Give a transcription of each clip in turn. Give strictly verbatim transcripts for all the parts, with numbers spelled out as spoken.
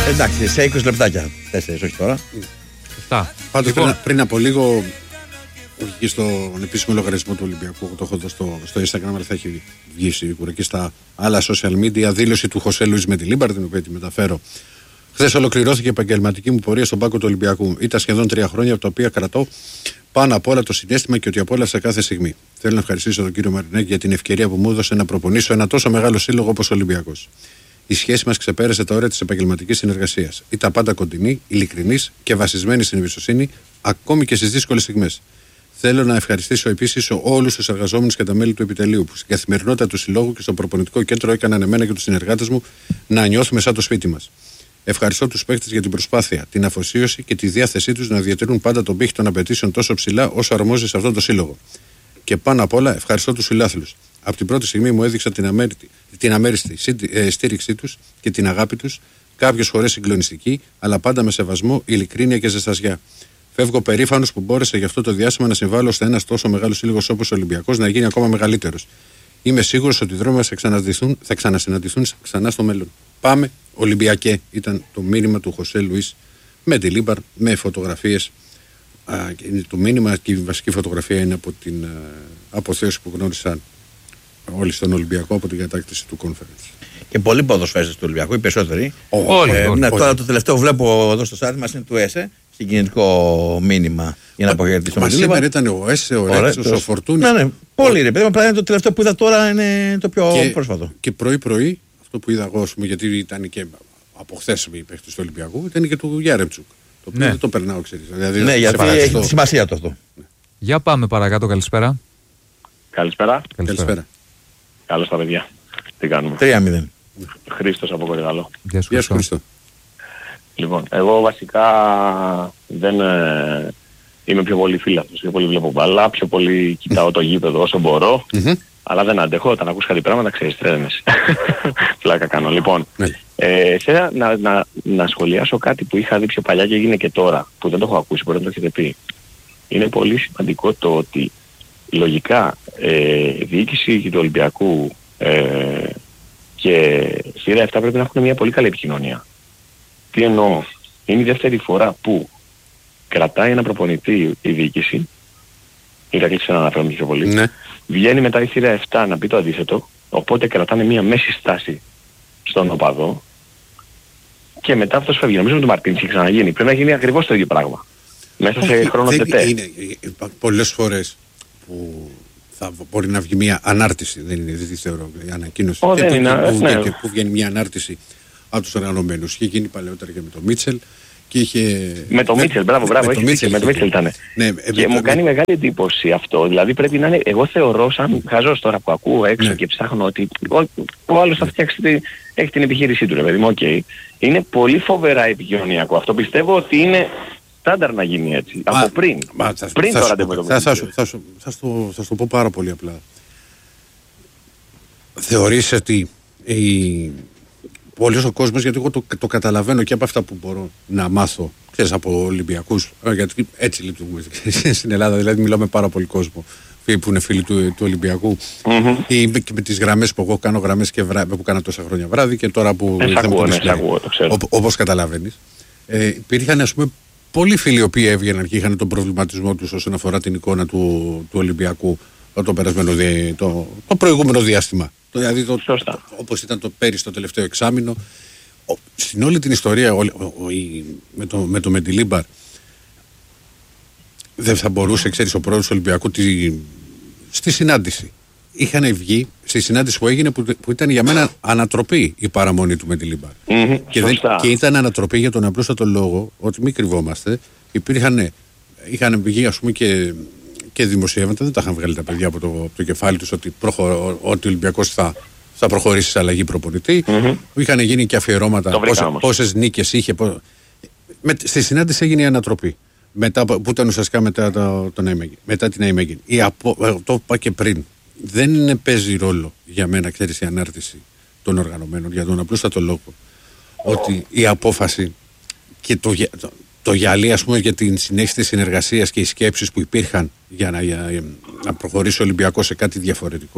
Εντάξει, σε είκοσι λεπτάκια. Τέσσερις, όχι τώρα. Εφτά. Πάντως Λοιπόν. πριν, πριν από λίγο βγήκε στον επίσημο λογαριασμό του Ολυμπιακού. Το έχω δει στο, στο Instagram, αλλά θα έχει βγει σίγουρα και στα άλλα social media. Δήλωση του Χωσέ Λουίς Μεντιλίμπαρ, την οποία τη μεταφέρω. Χθες ολοκληρώθηκε η επαγγελματική μου πορεία στον πάγκο του Ολυμπιακού. Ήταν σχεδόν τρία χρόνια, από τα οποία κρατώ πάνω απ' όλα το συναίσθημα και ότι απόλαυσα κάθε στιγμή. Θέλω να ευχαριστήσω τον κύριο Μαρινάκη για την ευκαιρία που μου έδωσε να προπονήσω ένα τόσο μεγάλο σύλλογο όπως ο Ολυμπιακός. Η σχέση μας ξεπέρασε τα όρια της επαγγελματικής συνεργασίας. Ήταν πάντα κοντινή, ειλικρινής και βασισμένη στην εμπιστοσύνη, ακόμη και στις δύσκολες στιγμές. Θέλω να ευχαριστήσω επίσης όλους τους εργαζόμενους και τα μέλη του επιτελείου που στην καθημερινότητα του συλλόγου και στο προπονητικό κέντρο έκαναν εμένα και τους συνεργάτες μου να νιώθουμε σαν το σπίτι μας. Ευχαριστώ τους παίκτες για την προσπάθεια, την αφοσίωση και τη διάθεσή τους να διατηρούν πάντα τον πύχη των απαιτήσεων τόσο ψηλά όσο αρμόζει σε αυτόν τον σύλλογο. Και πάνω απ' όλα ευχαριστώ τους φιλάθλους. Από την πρώτη στιγμή μου έδειξαν την, αμέριστη, την αμέριστη στήριξή τους και την αγάπη τους, κάποιες φορές συγκλονιστική, αλλά πάντα με σεβασμό, ειλικρίνεια και ζεστασιά. Φεύγω περήφανος που μπόρεσα για αυτό το διάστημα να συμβάλλω σε ένας τόσο μεγάλο σύλλογο όπως ο Ολυμπιακός να γίνει ακόμα μεγαλύτερος. Είμαι σίγουρος ότι οι δρόμοι μας θα ξανασυναντηθούν ξανά στο μέλλον. Πάμε, Ολυμπιακέ, ήταν το μήνυμα του Χωσέ Λουίς Μεντιλίμπαρ με φωτογραφίες. Α, και το μήνυμα και η βασική φωτογραφία είναι από την α, αποθέωση που γνώρισαν όλοι στον Ολυμπιακό από την κατάκτηση του conference. Και πολλοί ποδοσφαίρες του Ολυμπιακού, οι περισσότεροι. Όλοι. Ε, όλοι, ναι, όλοι. Τώρα το τελευταίο βλέπω εδώ στο site μας είναι του ΕΣΕ, συγκινητικό μήνυμα για να αποχαιρετήσω. Μα σήμερα ήταν ο ΕΣΕ, ο Ρέξος, ο Φορτούνης. Ναι, ναι, πολύ ρε παιδί, απλά είναι το τελευταίο που είδα τώρα, είναι το πιο και, πρόσφατο. Και πρωί-πρωί, αυτό που είδα εγώ, πούμε, γιατί ήταν και από χθες οι παίκτες του Ολυμπιακού, ήταν και του Γιάρεμτσουκ. Το οποίο Ναι. δεν το περνάω, ξέρεις. Δηλαδή, Ναι, γιατί παρακαλώ. έχει σημασία το αυτό. Για πάμε παρακάτω, καλησπέρα. Καλησπέρα. Καλησπέρα. Καλώς τα παιδιά. Τι κάνουμε. τρία μηδέν. Χρήστος από Κορυδαλό. Γεια σου, Γεια σου, Χριστό. Χρήστο. Λοιπόν, εγώ βασικά δεν ε, είμαι πιο πολύ φίλαθλος, πιο πολύ βλέπω μπάλα, πιο πολύ κοιτάω το γήπεδο όσο μπορώ, Μμμ. αλλά δεν αντέχω όταν ακούς κάτι πράγματα, ξέρεις, τρέμεσαι. Πλάκα κάνω. Λοιπόν, Ναι. ε, θέλω να, να, να σχολιάσω κάτι που είχα δει πιο παλιά και έγινε και τώρα, που δεν το έχω ακούσει, μπορεί να το έχετε πει. Είναι πολύ σημαντικό το ότι λογικά ε, η διοίκηση του Ολυμπιακού ε, και σειρά επτά πρέπει να έχουν μια πολύ καλή επικοινωνία. Τι εννοώ, είναι η δεύτερη φορά που κρατάει ένα προπονητή η διοίκηση, η Ρακλής να αναφέρομαι πιο πολύ, Ναι. βγαίνει μετά η θύρα επτά να πει το αντίθετο, οπότε κρατάνε μια μέση στάση στον οπαδό και μετά αυτός φεύγει. Νομίζω με τον Μαρτίνς έχει ξαναγίνει. Πρέπει να γίνει ακριβώς το ίδιο πράγμα. Μέσα σε Όχι, χρόνο δεν τετέ. είναι, υπάρχουν πολλές φορές που θα μπορεί να βγει μια ανάρτηση, δεν είναι, δεν τη θεωρώ η ανακοίνωση. Ω, και δεν το- είναι, που, ναι. και που βγαίνει μια ανάρτηση από τους οργανωμένους. Είχε γίνει παλαιότερα και με τον Μίτσελ και είχε... Με το Μίτσελ, μπράβο, μπράβο, με το έχεις δίκιο, με το είχε Μίτσελ γίνει. ήταν. Ναι, ε, Και με μου το- κάνει μεγάλη εντύπωση αυτό. Δηλαδή πρέπει να είναι, εγώ θεωρώ σαν χαζός τώρα που ακούω έξω Ναι. και ψάχνω ότι ο, ο άλλος θα φτιάξει, τη- έχει την επιχείρησή του ρε παιδί μου, οκ. Είναι πολύ φοβερά επικοινωνιακό. Αυτό πιστεύω ότι είναι στάνταρ να γίνει έτσι. Μα- από πριν. μα, θα, πριν θα, το σου ραντεβού πω- με θα, τον θα, Μίτσελ. σου- θα, σου- θα, στο- θα σου το πω πάρα πολύ απλά. Θεωρείς ότι η... πολλοί ο κόσμος, γιατί εγώ το, το καταλαβαίνω και από αυτά που μπορώ να μάθω, ξέρεις, από Ολυμπιακούς, ε, γιατί έτσι λειτουργούμε στην Ελλάδα, δηλαδή μιλάω με πάρα πολύ κόσμο που είναι φίλοι του, του Ολυμπιακού Μμμ. ή και με τις γραμμές που εγώ κάνω γραμμές και βρά, που κάνω τόσα χρόνια βράδυ και τώρα που Ε, σ' ήρθαμε ακούω, το ναι, μεσημέρι. σ' ακούω, το ξέρω. Οπ- όπως καταλαβαίνεις, ε, υπήρχαν ας πούμε πολλοί φίλοι οι οποίοι έβγαιναν και είχαν τον προβληματισμό τους όσον αφορά την εικόνα του, του Ολυμπιακού το, περασμένο, δι- το, το προηγούμενο διάστημα. Το, δηλαδή το, Σωστά. το, όπως ήταν το πέρυσι το τελευταίο εξάμηνο. Ο, στην όλη την ιστορία ο, ο, ο, η, με το, με το Μεντιλίμπαρ δεν θα μπορούσε, ξέρεις, ο πρόεδρος του Ολυμπιακού τη, στη συνάντηση. Είχαν βγει στη συνάντηση που έγινε που, που ήταν για μένα ανατροπή η παραμονή του Μεντιλίμπαρ. Μμμ, Και, δεν, σωστά. και ήταν ανατροπή για τον απλούστατο λόγο ότι μην κρυβόμαστε. Υπήρχαν, είχαν βγει ας πούμε και, και δημοσιεύματα, δεν τα είχαν βγάλει τα παιδιά από το, από το κεφάλι τους ότι, προχω, ότι ο Ολυμπιακός θα, θα προχωρήσει σε αλλαγή προπονητή. Μμμ. Είχαν γίνει και αφιερώματα Το βρήκα πόσε, όμως. πόσες νίκες είχε. Πό... Με, στη συνάντηση έγινε η ανατροπή. Μετά, που ήταν ουσιαστικά μετά, το, τον Αιμέγεν, μετά την Αιμέγεν. Απο, το είπα και πριν. Δεν είναι, παίζει ρόλο για μένα, ξέρεις, η ανάρτηση των οργανωμένων για τον απλούστατο λόγο ότι η απόφαση και το, γυα- το, το γυαλί, ας πούμε, για την συνέχιση της συνεργασίας και οι σκέψεις που υπήρχαν για να, για, να προχωρήσει ο Ολυμπιακός σε κάτι διαφορετικό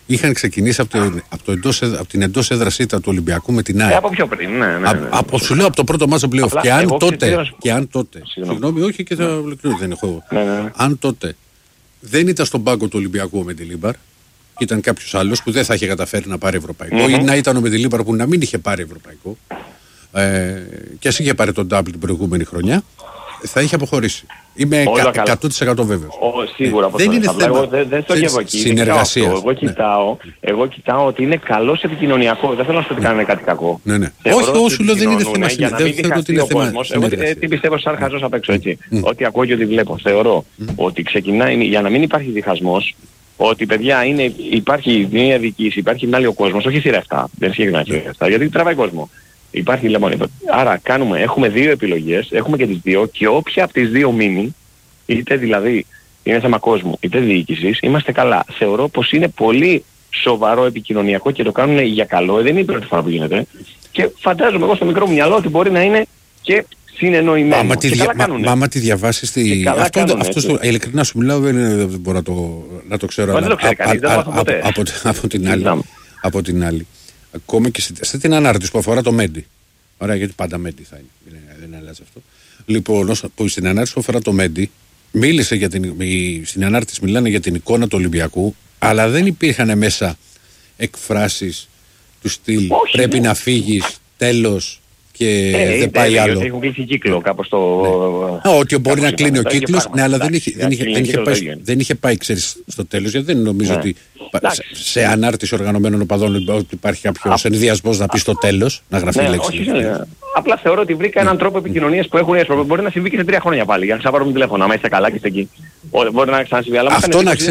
είχαν ξεκινήσει από, το, από, το εντός, από την εντός έδρας ήττα του Ολυμπιακού με την ΑΕΚ. Ε, από πιο πριν, ναι, ναι, ναι, ναι. Από, σου λέω από το πρώτο μάτσο πλέον. Και αν τότε. Ξετήρως... Και αν τότε Συγγνώμη. Συγγνώμη, όχι και θα ολοκληρώνω, δεν έχω. Ναι, ναι, ναι. Αν τότε δεν ήταν στον πάγκο του Ολυμπιακού με τη Λίμπαρ, ήταν κάποιο άλλο που δεν θα είχε καταφέρει να πάρει ευρωπαϊκό, mm-hmm. ή να ήταν ο με τη Λίμπαρ που να μην είχε πάρει ευρωπαϊκό, ε, και ας είχε πάρει τον double την προηγούμενη χρονιά, θα είχε αποχωρήσει. Είμαι εκατό τοις εκατό βέβαιος. Σίγουρα από δεν είναι θέμα. Εγώ δεν, δεν το γεύω εκεί. Συνεργασία. Εγώ, κοιτάω, ναι. εγώ κοιτάω ότι είναι καλός επικοινωνιακό. Δεν θέλω να σου πω ότι κάνει κάτι κακό. Ναι, ναι. Όχι, όχι, σου λέω δεν είναι θέμα. Για να μην διχαστεί ο κόσμος. Εγώ τι πιστεύω σαν χαζός απ' έξω έτσι. Ό,τι ακούω και ό,τι βλέπω. Θεωρώ ότι ξεκινάει για να μην υπάρχει διχασμός. Ότι παιδιά είναι, υπάρχει μια διοίκηση, υπάρχει μια άλλη ο κόσμος, όχι θύρα επτά. Δεν συγκεκριμένα θύρα επτά, γιατί τραβάει κόσμο. Υπάρχει λεμόνι. Άρα κάνουμε, έχουμε δύο επιλογές, έχουμε και τις δύο και όποια από τις δύο μείνει, είτε δηλαδή είναι θέμα κόσμου, είτε διοίκησης, είμαστε καλά. Θεωρώ πως είναι πολύ σοβαρό επικοινωνιακό και το κάνουν για καλό, δεν είναι η πρώτη φορά που γίνεται. Και φαντάζομαι εγώ στο μικρό μου μυαλό ότι μπορεί να είναι και συνεννοημένο. Μα, τη, δια... μα, μα, μα τη διαβάσεις τη... αυτό, κάνουν, αυτό στο... ειλικρινά σου μιλάω, δεν, είναι, δεν μπορώ να το, να το ξέρω. Αλλά, δεν το ξέρει κανείς, α, α, α, από, από, την άλλη, από την άλλη. Ακόμα και σε την ανάρτηση που αφορά το Μέντι. Ωραία, γιατί πάντα Μέντι θα είναι. Δεν αλλάζει αυτό. Λοιπόν, όσο, που στην ανάρτηση που αφορά το Μέντι, μίλησε για την, στην ανάρτηση μιλάνε για την εικόνα του Ολυμπιακού, αλλά δεν υπήρχαν μέσα εκφράσεις του στυλ όχι, πρέπει ναι. να φύγεις, τέλος και ε, δεν πάει άλλο. Έχουν κλείσει κύκλο κάπως το... Ναι. Ότι μπορεί να κλείνει ο κύκλος, ναι, αλλά δεν είχε, δεν είχε, δεν είχε πάει, δεν είχε πάει ξέρεις, στο τέλος, γιατί δεν νομίζω ναι. ότι σε, σε ανάρτηση οργανωμένων οπαδών ότι υπάρχει κάποιος ενδιασμός να πει στο τέλος, να γραφεί ναι, λέξη. Όχι, ναι. Απλά θεωρώ ότι βρήκα έναν τρόπο επικοινωνίας που έχουν έσπρο. Μπορεί να συμβεί και σε τρία χρόνια πάλι. Για να ξαναπάρουμε τηλέφωνο, άμα είστε καλά και είστε εκεί. Μπορεί να ξανασυμβεί. Αλλά αυτό να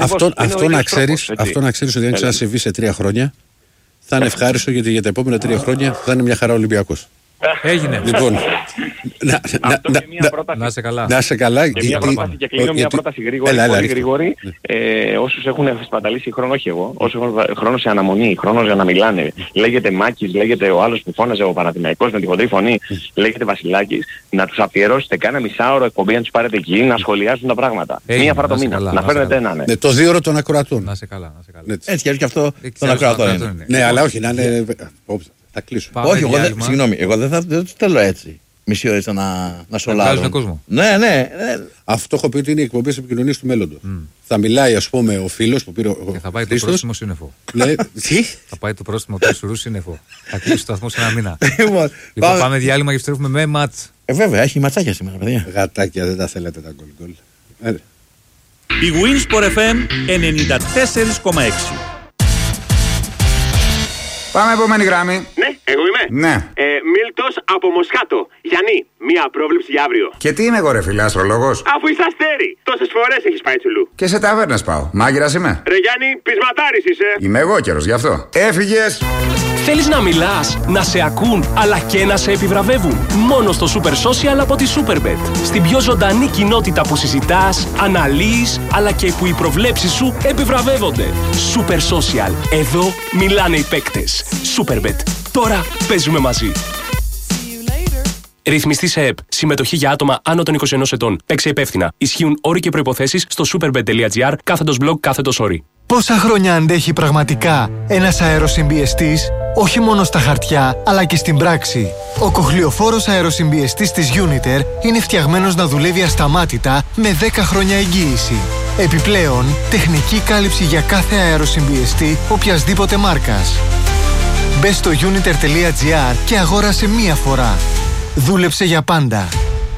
ξέρεις ότι αν ξανασυμβεί σε τρία χρόνια θα είναι ευχάριστο γιατί για τα επόμενα τρία χρόνια θα είναι μια χαρά Ολυμπιακός. Έγινε. Λοιπόν, να, να, να, να, να σε καλά. Να σε καλά. Και μια πρόταση και κλείνω μια πρόταση γρήγορη. Έλα, έλα, γρήγορη. Ε, όσους έχουν σπαταλήσει χρόνο, όχι εγώ, όσους έχουν χρόνο σε αναμονή, χρόνο για να μιλάνε. Λέγεται Μάκης, λέγεται ο άλλος που φώναζε ο Παναθηναϊκός με τη χοντρή φωνή, λέγεται Βασιλάκης. Να τους αφιερώσετε κάνα μισάωρο εκπομπή να τους πάρετε εκεί να σχολιάζουν τα πράγματα. Μία φορά το μήνα. Να φέρνετε έναν. Το δύο ώρο των ακροατών. Να σε καλά. Έτσι και αυτό των ακροατών. Ναι, αλλά όχι να είναι. Θα κλείσω. Όχι, εγώ δεν, συγγνώμη, εγώ δεν θα δεν τους θέλω έτσι. Μισή ώρα να, να σολάρουν. κόσμο. Ναι, ναι, ναι. Αυτό έχω πει ότι είναι οι εκπομπές επικοινωνίας του μέλλοντος. Mm. Θα μιλάει, ας πούμε, ο φίλος που πήρε ο. Και θα πάει το πρόστιμο σύννεφο. Ναι, τι? Θα πάει το πρόστιμο του Ισουρού σύννεφο. Θα κλείσει το σταθμό σε ένα μήνα. Λοιπόν, πάμε... πάμε διάλειμμα και επιστρέφουμε με ματς. Ε, βέβαια, έχει ματσάκια σήμερα, παιδιά. Γατάκια, δεν τα θέλετε τα γκολ γκολ. Η Winsport εφ εμ ενενήντα τέσσερα κόμμα έξι. Πάμε επόμενη γράμμη. Ναι, εγώ είμαι. Ναι. Ε, Μίλτος από Μοσχάτο. Γιάννη, μία πρόβλεψη για αύριο. Και τι είμαι εγώ ρε φίλε, αστρολόγος? Αφού είσαι αστέρι, τόσες φορές έχεις πάει τσουλού. Και σε ταβέρνες πάω. Μάγειρας είμαι. Ρε Γιάννη, πεισματάρης είσαι. Είμαι εγώ καιρος γι' αυτό. Έφυγες. Θέλεις να μιλάς, να σε ακούν, αλλά και να σε επιβραβεύουν. Μόνο στο Super Social από τη Superbet. Στην πιο ζωντανή κοινότητα που συζητάς, αναλύεις, αλλά και που οι προβλέψεις σου επιβραβεύονται. Super Social. Εδώ μιλάνε οι παίκτες. Superbet. Τώρα παίζουμε μαζί. Ρυθμιστή σε ΕΠ. Συμμετοχή για άτομα άνω των είκοσι ενός ετών. Παίξε υπεύθυνα. Ισχύουν όροι και προϋποθέσεις στο superbet.gr κάθετος blog κάθετος όροι. Πόσα χρόνια αντέχει πραγματικά ένας αεροσυμπιεστής, όχι μόνο στα χαρτιά, αλλά και στην πράξη. Ο κοχλιοφόρος αεροσυμπιεστής της Uniter είναι φτιαγμένος να δουλεύει ασταμάτητα με δέκα χρόνια εγγύηση. Επιπλέον, τεχνική κάλυψη για κάθε αεροσυμπιεστή οποιασδήποτε μάρκας. Μπες στο uniter.gr και αγόρασε μία φορά. Δούλεψε για πάντα.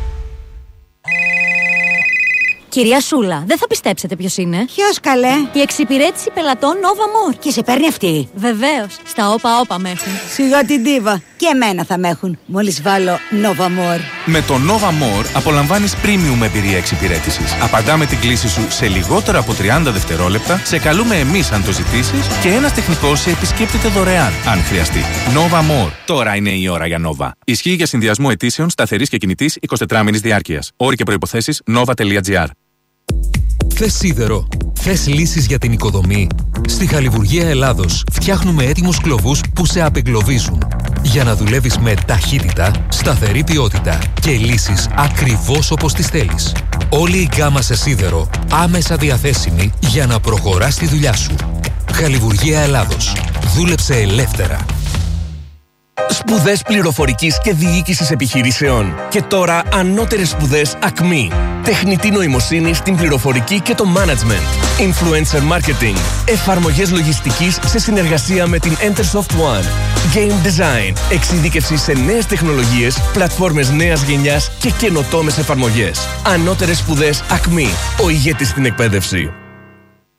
Κυρία Σούλα, δεν θα πιστέψετε ποιος είναι. Ποιος καλέ? Η εξυπηρέτηση πελατών Nova More. Και σε παίρνει αυτή? Βεβαίως. Στα όπα όπα με έχουν. Σιγά την τίβα. Και εμένα θα με έχουν. Μόλις βάλω Nova More. Με το Nova More απολαμβάνεις premium εμπειρία εξυπηρέτησης. Απαντάμε την κλήση σου σε λιγότερα από τριάντα δευτερόλεπτα, σε καλούμε εμείς αν το ζητήσεις και ένας τεχνικός σε επισκέπτεται δωρεάν αν χρειαστεί. Nova More. Τώρα είναι η ώρα για Nova. Ισχύει για συνδυασμό αιτήσεων σταθερής και κινητής εικοσιτετράμηνης διάρκειας. Όροι και προϋποθέσεις nova.gr. Θες σίδερο? Θες λύσεις για την οικοδομή? Στη Χαλιβουργία Ελλάδος φτιάχνουμε έτοιμους κλωβούς που σε απεγκλωβίζουν. Για να δουλεύεις με ταχύτητα, σταθερή ποιότητα και λύσεις ακριβώς όπως τις θέλεις. Όλη η γκάμα σε σίδερο άμεσα διαθέσιμη για να προχωράς τη δουλειά σου. Χαλιβουργία Ελλάδος. Δούλεψε ελεύθερα. Σπουδές πληροφορικής και διοίκησης επιχειρήσεων. Και τώρα ανώτερες σπουδές ΑΚΜΗ. Τεχνητή νοημοσύνη στην πληροφορική και το management. Influencer marketing. Εφαρμογές λογιστικής σε συνεργασία με την Entersoft One. Game design. Εξειδίκευση σε νέες τεχνολογίες, πλατφόρμες νέας γενιάς και καινοτόμες εφαρμογές. Ανώτερες σπουδές ΑΚΜΗ. Ο ηγέτης στην εκπαίδευση.